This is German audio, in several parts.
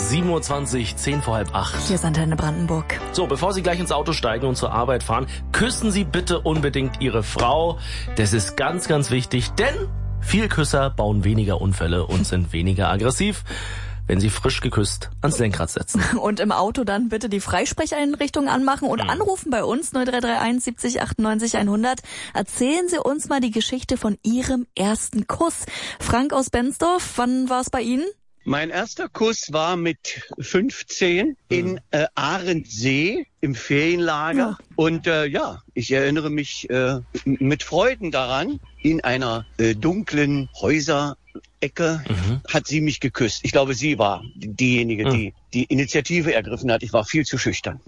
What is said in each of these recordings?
7:20 Uhr, 10 vor halb 8. Hier ist Antenne Brandenburg. So, bevor Sie gleich ins Auto steigen und zur Arbeit fahren, küssen Sie bitte unbedingt Ihre Frau. Das ist ganz, ganz wichtig, denn viel Küsser bauen weniger Unfälle und sind weniger aggressiv, wenn sie frisch geküsst ans Lenkrad setzen. Und im Auto dann bitte die Freisprecheinrichtung anmachen und anrufen bei uns 0331 70 98 100. Erzählen Sie uns mal die Geschichte von Ihrem ersten Kuss. Frank aus Benzdorf, wann war es bei Ihnen? Mein erster Kuss war mit 15 in Ahrensee im Ferienlager. Ja. Und ich erinnere mich mit Freuden daran, in einer dunklen Häuserecke hat sie mich geküsst. Ich glaube, sie war diejenige, die die Initiative ergriffen hat. Ich war viel zu schüchtern.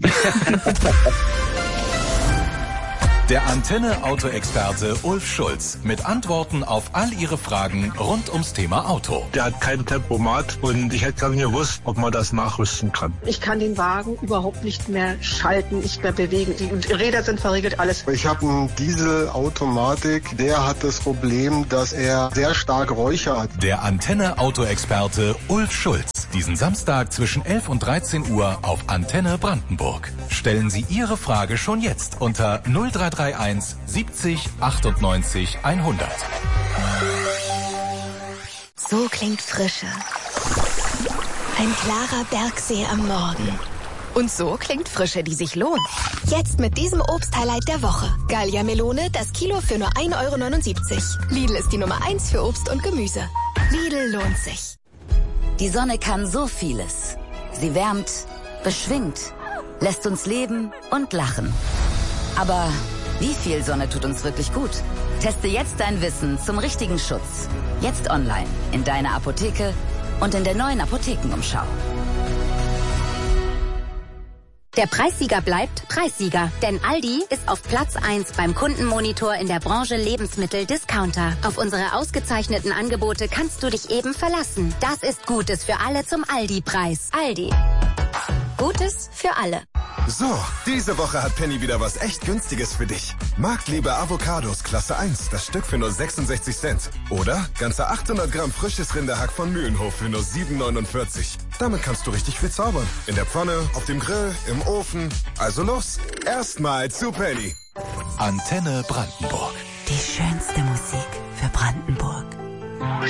Der Antenne-Auto-Experte Ulf Schulz mit Antworten auf all Ihre Fragen rund ums Thema Auto. Der hat kein Tempomat und ich hätte gar nicht gewusst, ob man das nachrüsten kann. Ich kann den Wagen überhaupt nicht mehr schalten, nicht mehr bewegen. Die Räder sind verriegelt, alles. Ich habe einen Dieselautomatik, der hat das Problem, dass er sehr stark räuchert. Der Antenne-Auto-Experte Ulf Schulz. Diesen Samstag zwischen 11 und 13 Uhr auf Antenne Brandenburg. Stellen Sie Ihre Frage schon jetzt unter 0331 70 98 100. So klingt Frische. Ein klarer Bergsee am Morgen. Und so klingt Frische, die sich lohnt. Jetzt mit diesem Obst-Highlight der Woche. Gallia Melone, das Kilo für nur 1,79 €. Lidl ist die Nummer 1 für Obst und Gemüse. Lidl lohnt sich. Die Sonne kann so vieles. Sie wärmt, beschwingt, lässt uns leben und lachen. Aber wie viel Sonne tut uns wirklich gut? Teste jetzt dein Wissen zum richtigen Schutz. Jetzt online, in deiner Apotheke und in der neuen Apothekenumschau. Der Preissieger bleibt Preissieger, denn Aldi ist auf Platz 1 beim Kundenmonitor in der Branche Lebensmittel-Discounter. Auf unsere ausgezeichneten Angebote kannst du dich eben verlassen. Das ist Gutes für alle zum Aldi-Preis. Aldi. Gutes für alle. So, diese Woche hat Penny wieder was echt Günstiges für dich. Marktliebe Avocados Klasse 1, das Stück für nur 66 Cent. Oder ganze 800 Gramm frisches Rinderhack von Mühlenhof für nur 7,49. Damit kannst du richtig viel zaubern. In der Pfanne, auf dem Grill, im Ofen. Also los, erstmal zu Penny. Antenne Brandenburg.